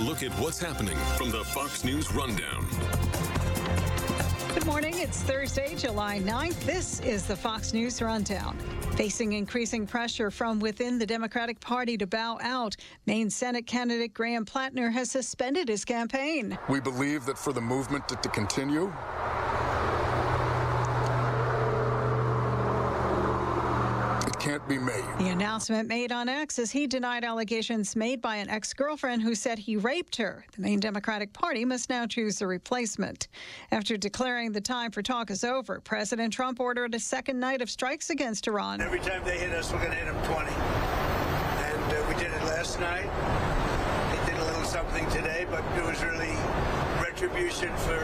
look at what's happening from the Fox News Rundown. Good morning. It's Thursday, July 9th. This is the Fox News Rundown. Facing increasing pressure from within the Democratic Party to bow out, Maine Senate candidate Graham Plattner has suspended his campaign. We believe that for the movement to continue, it can't be made. The announcement made on X as he denied allegations made by an ex-girlfriend who said he raped her. The Maine Democratic Party must now choose a replacement. After declaring the time for talk is over, President Trump ordered a second night of strikes against Iran. Every time they hit us, we're going to hit them 20. And we did it last night. They did a little something today, but it was really retribution for